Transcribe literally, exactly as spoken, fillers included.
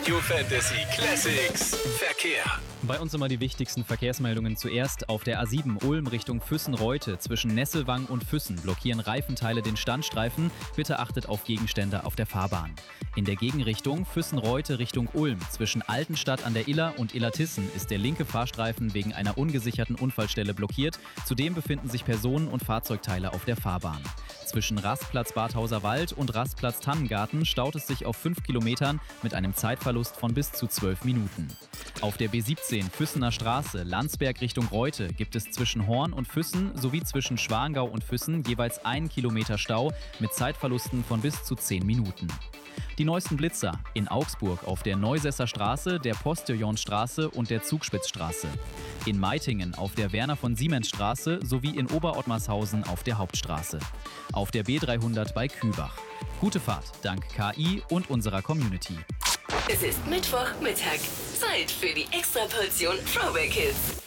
Radio Fantasy Classics Verkehr. Bei uns immer die wichtigsten Verkehrsmeldungen zuerst. Auf der A sieben Ulm Richtung Füssen-Reute zwischen Nesselwang und Füssen blockieren Reifenteile den Standstreifen. Bitte achtet auf Gegenstände auf der Fahrbahn. In der Gegenrichtung Füssen-Reute Richtung Ulm zwischen Altenstadt an der Iller und Illertissen ist der linke Fahrstreifen wegen einer ungesicherten Unfallstelle blockiert. Zudem befinden sich Personen- und Fahrzeugteile auf der Fahrbahn. Zwischen Rastplatz Badhauser Wald und Rastplatz Tannengarten staut es sich auf fünf Kilometern mit einem Zeitverlust von bis zu zwölf Minuten. Auf der B siebzehn Füssener Straße Landsberg Richtung Reute gibt es zwischen Horn und Füssen sowie zwischen Schwangau und Füssen jeweils einen Kilometer Stau mit Zeitverlusten von bis zu zehn Minuten. Die neuesten Blitzer in Augsburg auf der Neusesser Straße, der Postillonstraße und der Zugspitzstraße. In Meitingen auf der Werner von Siemens Straße sowie in Oberottmarshausen auf der Hauptstraße. Auf der B dreihundert bei Kübach. Gute Fahrt dank K I und unserer Community. Es ist Mittwochmittag. Zeit für die Extraportion Throwback Hits.